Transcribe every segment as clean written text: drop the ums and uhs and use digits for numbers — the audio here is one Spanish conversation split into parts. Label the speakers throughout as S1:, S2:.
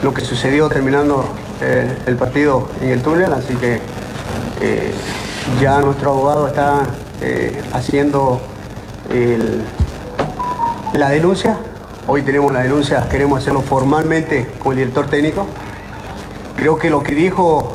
S1: lo que sucedió terminando el partido en el túnel, así que ya nuestro abogado está haciendo la denuncia. Hoy tenemos la denuncia, queremos hacerlo formalmente con el director técnico. Creo que lo que dijo,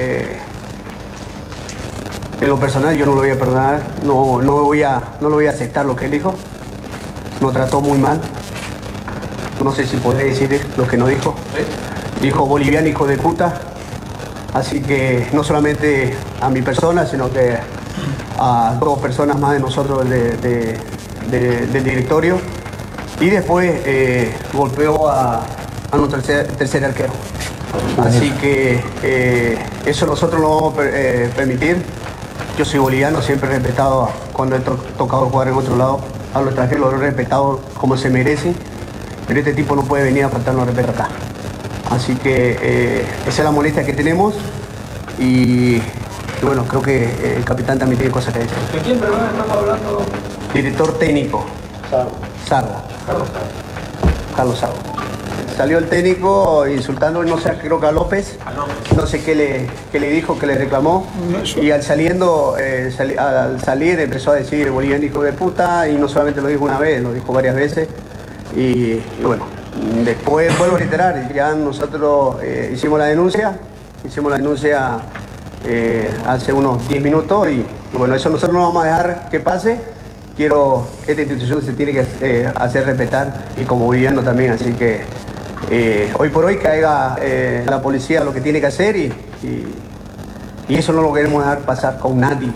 S1: en lo personal yo no lo voy a perdonar, no lo voy a aceptar lo que él dijo. Nos trató muy mal. No sé si podré decir lo que no dijo. Dijo boliviano hijo de puta. Así que no solamente a mi persona, sino que a 2 personas más de nosotros del directorio. Y después golpeó a nuestro tercer arquero. Así que eso nosotros no vamos a permitir. Yo soy boliviano, siempre he respetado cuando he tocado jugar en otro lado. A los extranjeros lo he respetado como se merece. Pero este tipo no puede venir a faltarnos respeto acá. Así que esa es la molestia que tenemos. Y bueno, creo que el capitán también tiene cosas que decir.
S2: ¿De quién, perdón, estamos hablando?
S1: Director técnico. Sargo. Carlos Sargo. Salió el técnico insultando, no sé, creo que a López. No sé qué le dijo, qué le reclamó. Y al salir empezó a decir boliviano hijo de puta. Y no solamente lo dijo una vez, lo dijo varias veces. Y bueno, después vuelvo a reiterar, ya nosotros hicimos la denuncia hace unos 10 minutos y bueno, eso nosotros no vamos a dejar que pase. Esta institución se tiene que hacer respetar y como boliviano también, así que hoy por hoy que haga la policía lo que tiene que hacer y eso no lo queremos dejar pasar con nadie.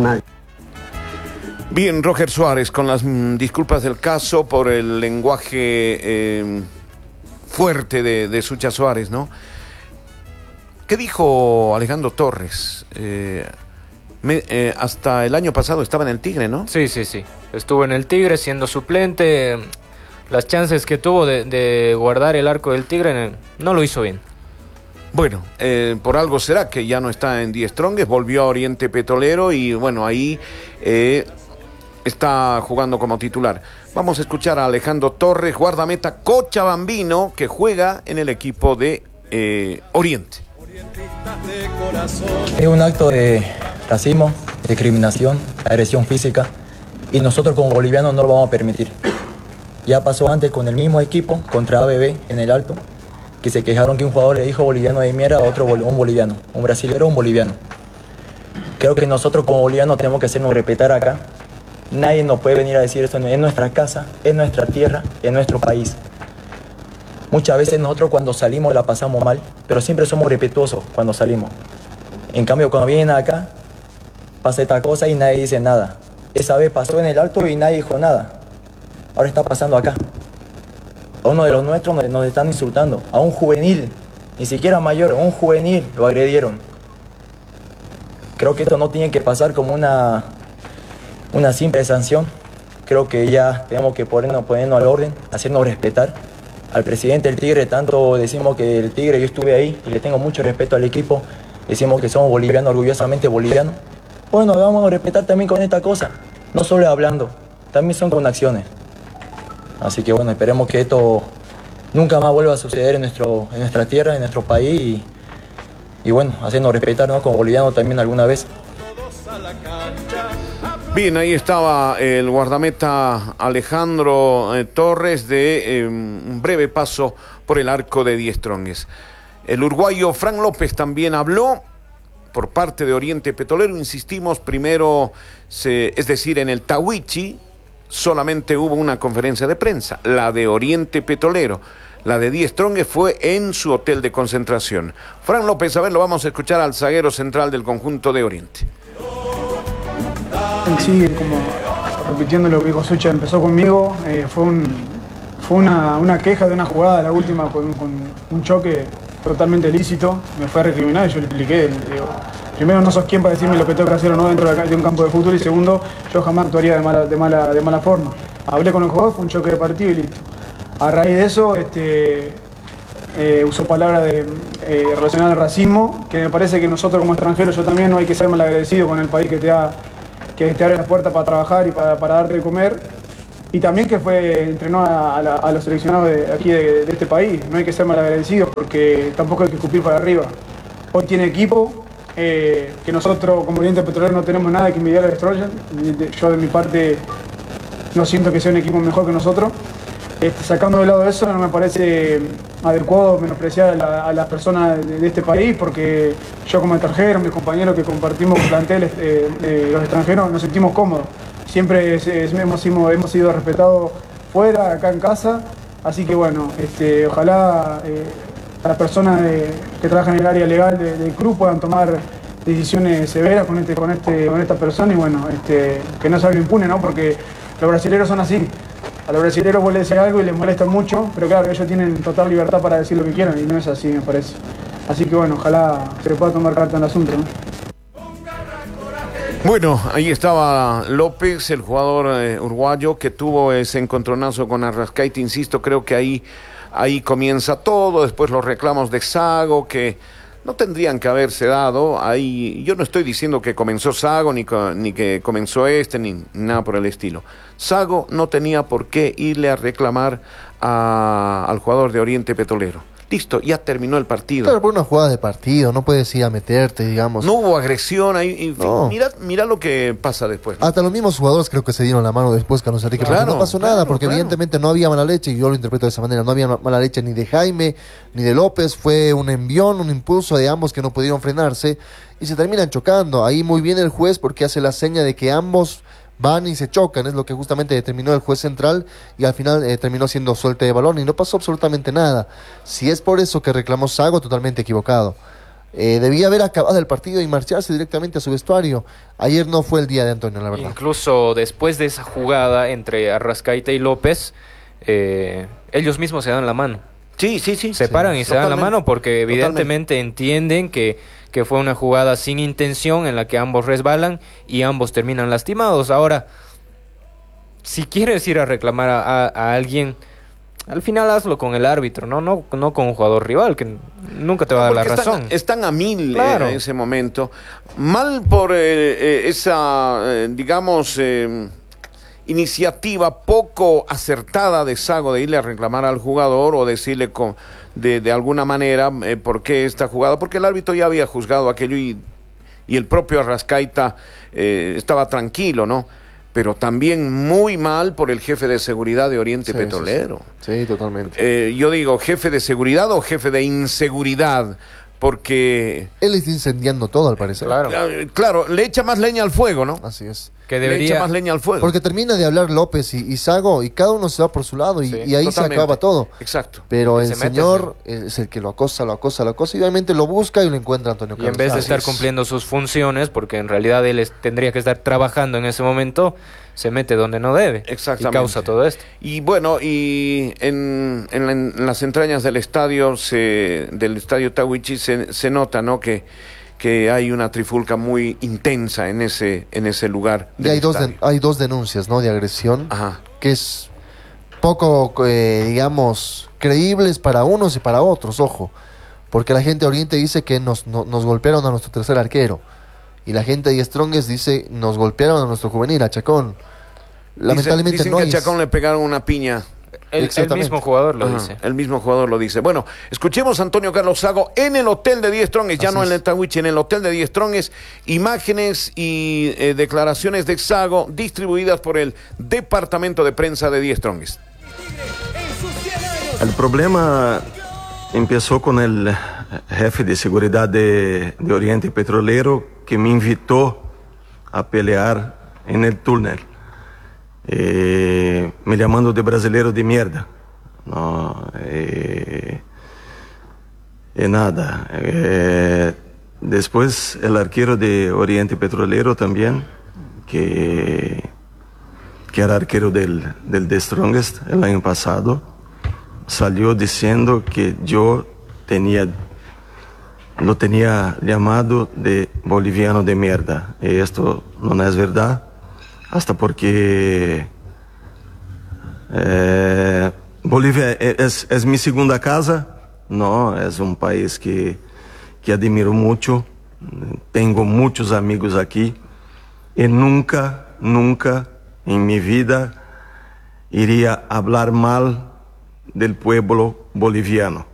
S3: Bien, Roger Suárez, con las disculpas del caso por el lenguaje fuerte de Sucha Suárez, ¿no? ¿Qué dijo Alejandro Torres? Hasta el año pasado estaba en el Tigre, ¿no?
S4: Sí. Estuvo en el Tigre siendo suplente. Las chances que tuvo de guardar el arco del Tigre no lo hizo bien.
S3: Bueno, por algo será que ya no está en Die Strongest, volvió a Oriente Petrolero y bueno, ahí está jugando como titular. Vamos a escuchar a Alejandro Torres, guardameta cochabambino, que juega en el equipo de Oriente.
S5: Es un acto de racismo, discriminación, agresión física y nosotros como bolivianos no lo vamos a permitir. Ya pasó antes con el mismo equipo contra ABB en el Alto, que se quejaron que un jugador le dijo boliviano de mierda a otro un boliviano, un brasilero, un boliviano. Creo que nosotros como bolivianos tenemos que hacernos respetar acá. Nadie nos puede venir a decir esto en nuestra casa, en nuestra tierra, en nuestro país. Muchas veces nosotros cuando salimos la pasamos mal, pero siempre somos respetuosos cuando salimos. En cambio, cuando vienen acá, pasa esta cosa y nadie dice nada. Esa vez pasó en el Alto y nadie dijo nada. Ahora está pasando acá. A uno de los nuestros nos están insultando. A un juvenil, ni siquiera mayor, a un juvenil lo agredieron. Creo que esto no tiene que pasar como una simple sanción. Creo que ya tenemos que ponernos al orden, hacernos respetar. Al presidente del Tigre, tanto decimos que el Tigre, yo estuve ahí y le tengo mucho respeto al equipo. Decimos que somos bolivianos, orgullosamente bolivianos. Bueno, vamos a respetar también con esta cosa. No solo hablando, también son con acciones. Así que bueno, esperemos que esto nunca más vuelva a suceder en nuestra tierra, en nuestro país. Y bueno, hacernos respetar, ¿no? Como bolivianos también alguna vez.
S3: Bien, ahí estaba el guardameta Alejandro Torres de un breve paso por el arco de Die Strongest. El uruguayo Fran López también habló por parte de Oriente Petrolero. Insistimos, primero, es decir, en el Tawichi solamente hubo una conferencia de prensa, la de Oriente Petrolero. La de Die Strongest fue en su hotel de concentración. Fran López, a ver, lo vamos a escuchar al zaguero central del conjunto de Oriente.
S6: Sí, como repitiendo lo que dijo Sucha, empezó conmigo, fue una queja de una jugada, la última, con un choque totalmente lícito, me fue a recriminar y yo le expliqué, digo, primero no sos quien para decirme lo que tengo que hacer o no dentro de un campo de fútbol y segundo, yo jamás actuaría de mala forma. Hablé con el jugador, fue un choque de partido y listo. A raíz de eso, usó palabras relacionadas al racismo, que me parece que nosotros como extranjeros, yo también no hay que ser malagradecido con el país que te abre las puertas para trabajar y para darte de comer. y también que entrenó a los seleccionados de aquí de este país. No hay que ser malagradecidos porque tampoco hay que escupir para arriba. Hoy tiene equipo, que nosotros como Oriente Petrolero no tenemos nada que envidiar a Destroyer. Yo de mi parte no siento que sea un equipo mejor que nosotros. Sacando de lado eso, no me parece adecuado menospreciar a las personas de este país, porque yo como extranjero, mis compañeros que compartimos planteles los extranjeros, nos sentimos cómodos. Siempre hemos sido respetados fuera, acá en casa, así que bueno, ojalá a las personas que trabajan en el área legal del club puedan tomar decisiones severas con esta persona y bueno, que no salga impune, ¿no? Porque los brasileños son así. A los brasileños vos le decís algo y les molesta mucho, pero claro, ellos tienen total libertad para decir lo que quieran y no es así, me parece. Así que bueno, ojalá se le pueda tomar carta en el asunto, ¿no?
S3: Bueno, ahí estaba López, el jugador uruguayo que tuvo ese encontronazo con Arrascaita. Insisto, creo que ahí comienza todo. Después los reclamos de Sago que no tendrían que haberse dado. Ahí yo no estoy diciendo que comenzó Sago ni que comenzó ni nada por el estilo. Sago no tenía por qué irle a reclamar al jugador de Oriente Petrolero. Listo, ya terminó el partido.
S2: Claro, por una jugada de partido, no puedes ir a meterte, digamos.
S3: No hubo agresión ahí.
S2: No.
S3: Mira lo que pasa después, ¿no?
S2: Hasta los mismos jugadores creo que se dieron la mano después, Carlos Enrique, porque
S3: Claro,
S2: no pasó
S3: claro,
S2: nada, porque
S3: claro.
S2: evidentemente no había mala leche, y yo lo interpreto de esa manera, no había mala leche ni de Jaime, ni de López, fue un envión, un impulso de ambos que no pudieron frenarse, y se terminan chocando. Ahí muy bien el juez, porque hace la seña de que ambos van y se chocan, es lo que justamente determinó el juez central y al final terminó siendo suelta de balón y no pasó absolutamente nada. Si es por eso que reclamó Sago, totalmente equivocado. Debía haber acabado el partido y marcharse directamente a su vestuario. Ayer no fue el día de Antonio, la verdad.
S4: Incluso después de esa jugada entre Arrascaita y López, ellos mismos se dan la mano.
S3: Sí.
S4: Se paran y se dan la mano porque evidentemente entienden que fue una jugada sin intención en la que ambos resbalan y ambos terminan lastimados. Ahora, si quieres ir a reclamar a alguien, al final hazlo con el árbitro, no con un jugador rival que nunca te va a dar la razón.
S3: Están a mil
S4: Claro.
S3: en ese momento. Mal por esa, digamos, iniciativa poco acertada de Sago de irle a reclamar al jugador o decirle de alguna manera por qué esta jugada, porque el árbitro ya había juzgado aquello y el propio Arrascaita estaba tranquilo, ¿no? Pero también muy mal por el jefe de seguridad de Oriente Petrolero.
S2: Sí, totalmente.
S3: Yo digo, ¿jefe de seguridad o jefe de inseguridad? Porque...
S2: Él está incendiando todo, al parecer.
S3: Claro, le echa más leña al fuego, ¿no?
S2: Así es.
S4: Que
S3: Le echa
S4: debería...
S3: más leña al fuego.
S2: Porque termina de hablar López y Sago y cada uno se va por su lado y ahí
S3: Totalmente.
S2: se acaba todo.
S3: Exacto.
S2: Pero
S4: Se
S2: el
S4: mete,
S2: señor es el que lo acosa y obviamente lo busca y lo encuentra Antonio
S4: Y
S2: Carlos.
S4: en vez de
S2: Así
S4: estar
S2: es.
S4: cumpliendo sus funciones, porque en realidad él tendría que estar trabajando en ese momento, se mete donde no debe.
S3: Exactamente.
S4: Y causa todo esto.
S3: Y bueno, y en las entrañas del estadio Tahuichi se nota, ¿no? Que hay una trifulca muy intensa en ese lugar.
S2: Y
S3: del
S2: hay
S3: estadio.
S2: dos denuncias, ¿no? De agresión,
S3: Ajá.
S2: que es poco, digamos, creíbles para unos y para otros, ojo. Porque la gente de Oriente dice que nos golpearon a nuestro tercer arquero. Y la gente de Strongest dice, nos golpearon a nuestro juvenil, a Chacón. Lamentablemente
S3: dicen
S2: no
S3: que
S2: hay...
S3: a Chacón le pegaron una piña.
S4: El
S2: Exactamente.
S4: mismo jugador lo
S3: Ajá,
S4: dice.
S3: el mismo jugador lo dice. Bueno, escuchemos a Antonio Carlos Sago en el hotel de 10 Strongest, ya
S2: Así
S3: no en
S2: es.
S3: el Tahuichi, en el hotel de 10 Strongest. Imágenes y declaraciones de Sago distribuidas por el departamento de prensa de 10 Strongest.
S7: El problema empezó con el jefe de seguridad de Oriente Petrolero que me invitó a pelear en el túnel, me llamando de brasileiro de mierda. No, nada. Después el arquero de Oriente Petrolero también, que era arquero del The Strongest el año pasado, salió diciendo que yo lo tenía llamado de boliviano de mierda. Y esto no es verdad, hasta porque Bolivia es mi segunda casa, no, es un país que admiro mucho, tengo muchos amigos aquí y nunca en mi vida iría a hablar mal del pueblo boliviano.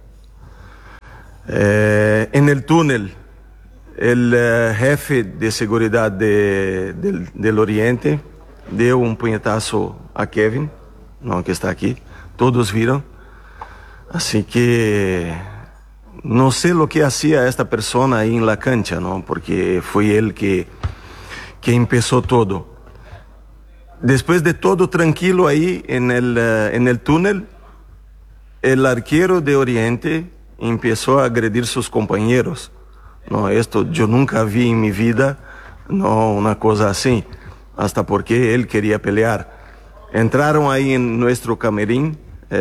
S7: En el túnel, el jefe de seguridad del Oriente dio un puñetazo a Kevin, no, que está aquí, todos vieron. Así que no sé lo que hacía esta persona ahí en la cancha, ¿no? Porque fue él que empezó todo. Después de todo tranquilo ahí en el túnel, el arquero de Oriente empezó a agredir sus compañeros. No, esto yo nunca vi en mi vida, no, una cosa así, hasta porque él quería pelear. Entraron ahí en nuestro camerín,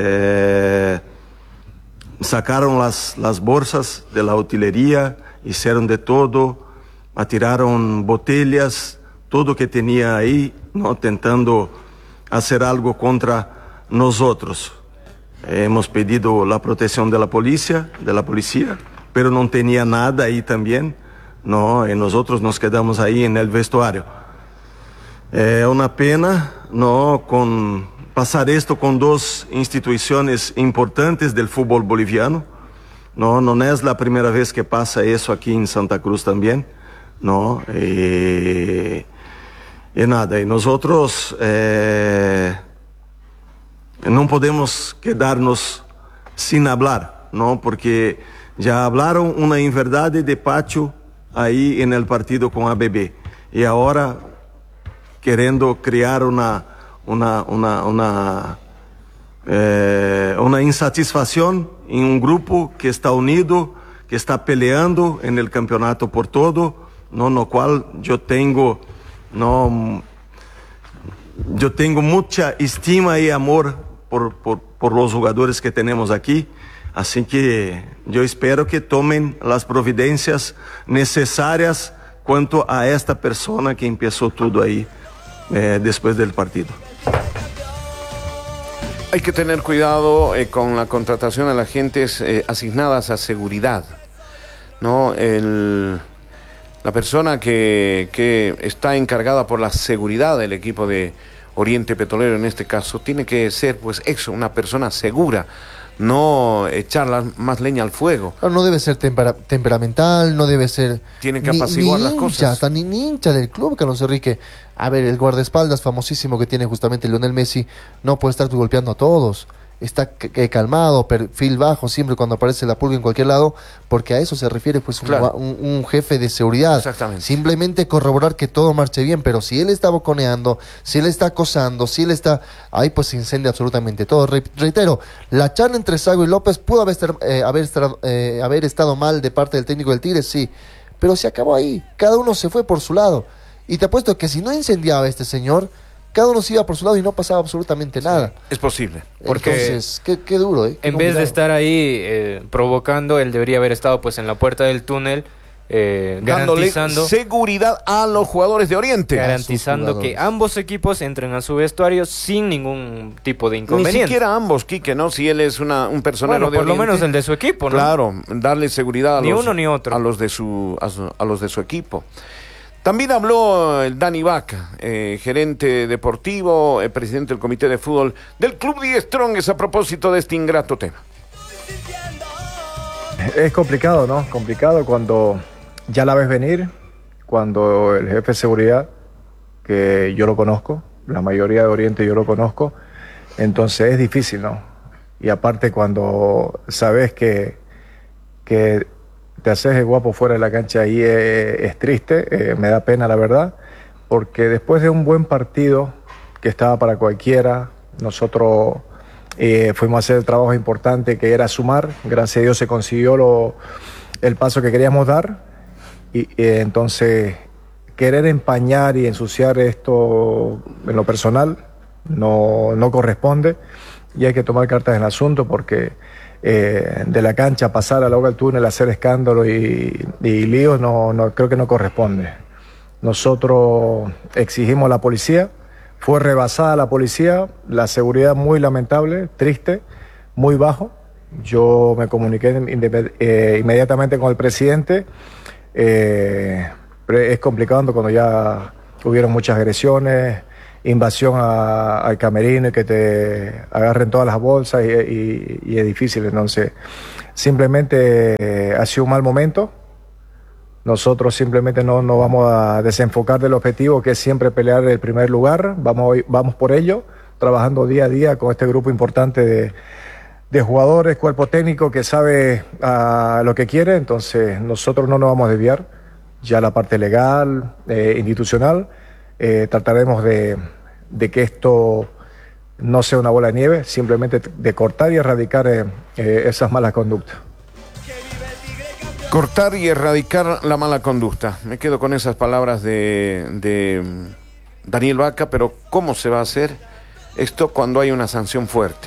S7: sacaron las bolsas de la utilería, hicieron de todo, atiraron botellas, todo que tenía ahí, ¿no? Tentando hacer algo contra nosotros. Hemos pedido la protección de la policía, pero no tenía nada ahí también, ¿no? Y nosotros nos quedamos ahí en el vestuario. Una pena, ¿no? Pasar esto con dos instituciones importantes del fútbol boliviano. No es la primera vez que pasa eso aquí en Santa Cruz también, ¿no? Y nada, y nosotros no podemos quedarnos sin hablar, ¿no? Porque ya hablaron una inverdad de Pacho ahí en el partido con ABB y ahora queriendo crear una insatisfacción en un grupo que está unido, que está peleando en el campeonato por todo, ¿no? Lo cual yo tengo mucha estima y amor por los jugadores que tenemos aquí. Así que yo espero que tomen las providencias necesarias cuanto a esta persona que empezó todo ahí después del partido.
S3: Hay que tener cuidado con la contratación de las agentes asignadas a seguridad, ¿no? La persona que está encargada por la seguridad del equipo de Oriente Petrolero, en este caso, tiene que ser, pues, una persona segura, no echar más leña al fuego.
S2: No debe ser temperamental, no debe ser...
S3: Tiene que apaciguar las cosas.
S2: Hasta ni hincha del club, Carlos Enrique. A ver, el guardaespaldas famosísimo que tiene justamente Lionel Messi no puede estar golpeando a todos. Está calmado, perfil bajo, siempre cuando aparece la pulga en cualquier lado, porque a eso se refiere pues claro. un jefe de seguridad.
S3: Exactamente.
S2: Simplemente corroborar que todo marche bien, pero si él está boconeando, si él está acosando, si él está... Ahí pues se incendia absolutamente todo. Reitero, la charla entre Sago y López pudo haber estado mal de parte del técnico del Tigre, sí, pero se acabó ahí, cada uno se fue por su lado. Y te apuesto que si no incendiaba este señor... Cada uno se iba por su lado y no pasaba absolutamente nada.
S3: Es posible.
S4: Porque
S2: entonces, qué duro, ¿eh?
S4: En vez de estar ahí provocando, él debería haber estado pues en la puerta del túnel, garantizando
S3: seguridad a los jugadores de Oriente.
S4: Garantizando que ambos equipos entren a su vestuario sin ningún tipo de inconveniente.
S3: Ni siquiera ambos, Quique, ¿no? Si él es un personero de
S4: por
S3: Oriente,
S4: lo menos el de su equipo, ¿no?
S3: Claro, darle seguridad a
S4: ni uno ni otro.
S3: A los de su equipo. También habló el Dani Vaca, gerente deportivo, presidente del comité de fútbol del Club Die Strongest, a propósito de este ingrato tema.
S8: Es complicado, ¿no? Complicado cuando ya la ves venir, cuando el jefe de seguridad, que yo lo conozco, la mayoría de Oriente yo lo conozco, entonces es difícil, ¿no? Y aparte cuando sabes que te haces el guapo fuera de la cancha, ahí es triste, me da pena la verdad, porque después de un buen partido que estaba para cualquiera, nosotros fuimos a hacer el trabajo importante que era sumar, gracias a Dios se consiguió el paso que queríamos dar, y entonces querer empañar y ensuciar esto en lo personal no corresponde, y hay que tomar cartas en el asunto porque... de la cancha pasar a la boca del túnel, hacer escándalo y líos, creo que no corresponde. Nosotros exigimos a la policía, fue rebasada la policía, la seguridad muy lamentable, triste, muy bajo. Yo me comuniqué inmediatamente con el presidente, pero es complicado cuando ya hubieron muchas agresiones, invasión al camerino y que te agarren todas las bolsas y es difícil. Entonces, simplemente ha sido un mal momento. Nosotros simplemente no nos vamos a desenfocar del objetivo, que es siempre pelear el primer lugar. Vamos por ello, trabajando día a día con este grupo importante de jugadores, cuerpo técnico que sabe lo que quiere. Entonces nosotros no nos vamos a desviar. Ya la parte legal, institucional, trataremos de que esto no sea una bola de nieve, simplemente de cortar y erradicar esas malas conductas.
S3: Cortar y erradicar la mala conducta. Me quedo con esas palabras de Daniel Vaca, pero ¿cómo se va a hacer esto cuando hay una sanción fuerte?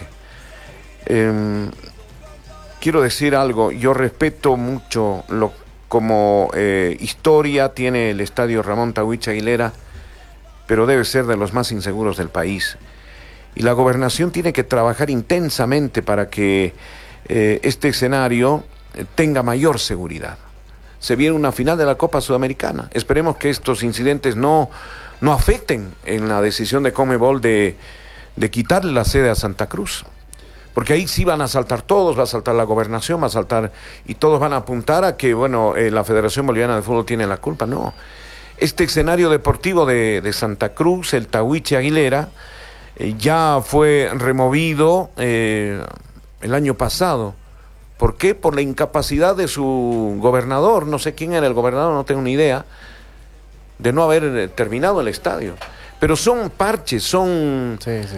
S3: Quiero decir algo, yo respeto mucho como historia tiene el estadio Ramón Tawich Aguilera, pero debe ser de los más inseguros del país. Y la gobernación tiene que trabajar intensamente para que este escenario tenga mayor seguridad. Se viene una final de la Copa Sudamericana. Esperemos que estos incidentes no afecten en la decisión de Conmebol de quitarle la sede a Santa Cruz. Porque ahí sí van a saltar todos, va a saltar la gobernación, va a saltar, y todos van a apuntar a que, la Federación Boliviana de Fútbol tiene la culpa. No. Este escenario deportivo de Santa Cruz, el Tahuiche Aguilera, ya fue removido el año pasado. ¿Por qué? Por la incapacidad de su gobernador, no sé quién era el gobernador, no tengo ni idea, de no haber terminado el estadio. Pero son parches, son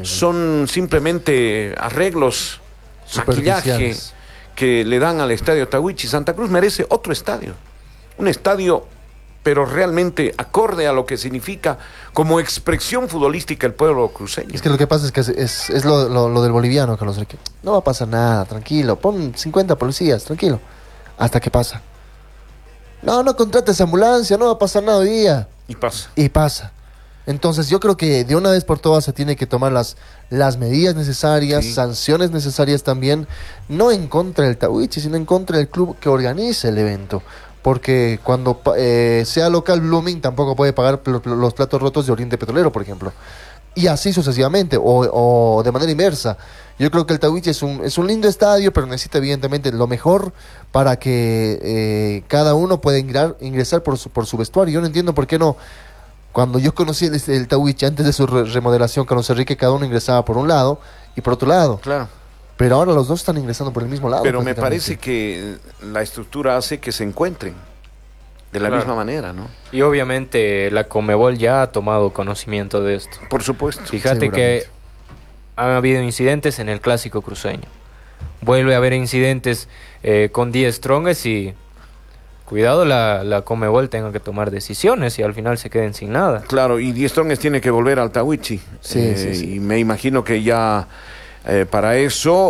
S3: simplemente arreglos, maquillaje que le dan al estadio Tahuichi. Santa Cruz merece otro estadio, un estadio pero realmente acorde a lo que significa como expresión futbolística el pueblo cruceño.
S2: Es que lo que pasa es que es lo del boliviano, Carlos Enrique. No va a pasar nada, tranquilo. Pon 50 policías, tranquilo. Hasta que pasa. No contrates ambulancia, no va a pasar nada hoy día.
S3: Y
S2: pasa. Entonces yo creo que de una vez por todas se tiene que tomar las medidas necesarias, sanciones necesarias también, no en contra del Tahuichi, sino en contra del club que organiza el evento. Porque cuando sea local Blooming tampoco puede pagar los platos rotos de Oriente Petrolero, por ejemplo. Y así sucesivamente, o de manera inversa. Yo creo que el Tahuichi es un lindo estadio, pero necesita evidentemente lo mejor para que cada uno pueda ingresar por su vestuario. Yo no entiendo por qué no. Cuando yo conocí el Tahuichi antes de su remodelación, Carlos Enrique, cada uno ingresaba por un lado y por otro lado.
S3: Claro.
S2: Pero ahora los dos están ingresando por el mismo lado.
S3: Pero me parece que la estructura hace que se encuentren de la misma manera, ¿no?
S4: Y obviamente la Conmebol ya ha tomado conocimiento de esto.
S3: Por supuesto.
S4: Fíjate que han habido incidentes en el Clásico Cruceño. Vuelve a haber incidentes con 10 Strongest y cuidado la Conmebol tenga que tomar decisiones y al final se queden sin nada.
S3: Claro, y 10 Strongest tiene que volver al Tahuichi.
S2: Sí.
S3: Y me imagino que ya para eso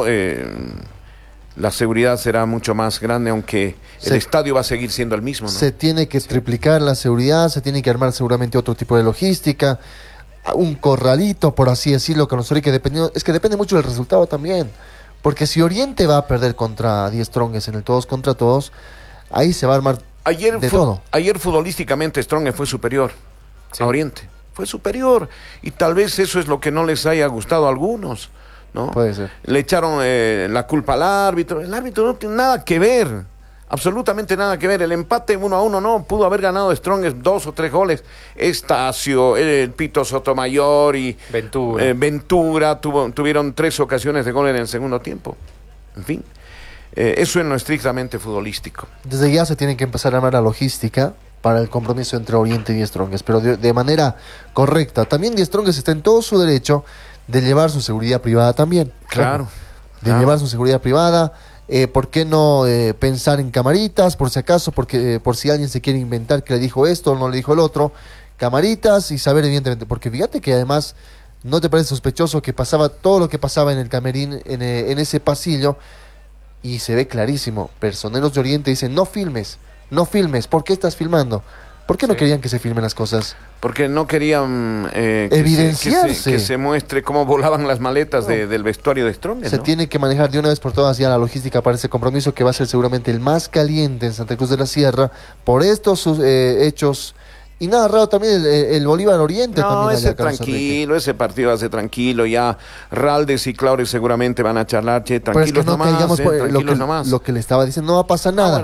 S3: la seguridad será mucho más grande, aunque el estadio va a seguir siendo el mismo, ¿no?
S2: Se tiene que triplicar la seguridad, se tiene que armar seguramente otro tipo de logística, un corralito, por así decirlo, que depende mucho del resultado también. Porque si Oriente va a perder contra 10 Strongest en el todos contra todos, ahí se va a armar de todo.
S3: Ayer futbolísticamente Strongest fue superior a Oriente. Fue superior. Y tal vez eso es lo que no les haya gustado a algunos, ¿no?
S2: Puede ser.
S3: Le echaron la culpa al árbitro. El árbitro no tiene nada que ver. Absolutamente nada que ver. El empate 1-1 no. Pudo haber ganado Strongest 2 o 3 goles. Estacio, el Pito Sotomayor y Ventura tuvieron 3 ocasiones de gol en el segundo tiempo. En fin. Eso en lo estrictamente futbolístico.
S2: Desde ya se tiene que empezar a armar la logística para el compromiso entre Oriente y 10 Strongest, pero de manera correcta. También 10 Strongest está en todo su derecho de llevar su seguridad privada también.
S3: Claro.
S2: Llevar su seguridad privada. ¿Por qué no pensar en camaritas, por si acaso, por si alguien se quiere inventar que le dijo esto o no le dijo el otro? Camaritas y saber evidentemente, porque fíjate que además, ¿no te parece sospechoso que pasaba todo lo que pasaba en el camerín, en ese pasillo? Y se ve clarísimo, personeros de Oriente dicen, no filmes, ¿por qué estás filmando? ¿Por qué no querían que se filmen las cosas?
S3: Porque no querían
S2: evidenciarse.
S3: Que se muestre cómo volaban las maletas del vestuario de Strongest.
S2: Se tiene que manejar de una vez por todas ya la logística para ese compromiso que va a ser seguramente el más caliente en Santa Cruz de la Sierra por estos hechos Y nada raro también el Bolívar Oriente.
S3: No,
S2: también
S3: ese
S2: allá, Carlos
S3: tranquilo,
S2: Enrique.
S3: ese partido hace tranquilo. Ya Raldes y Claudio seguramente van a charlar, che,
S2: Pero es que
S3: tranquilos
S2: no
S3: nomás,
S2: caigamos por
S3: tranquilos nomás.
S2: lo que le estaba diciendo, no va a pasar nada.
S3: Bueno.